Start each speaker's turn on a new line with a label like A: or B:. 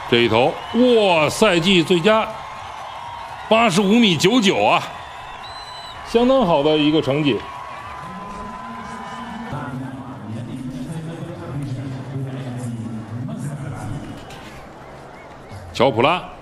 A: 这一投，哇，赛季最佳85.99米啊，相当好的一个成绩。乔普拉。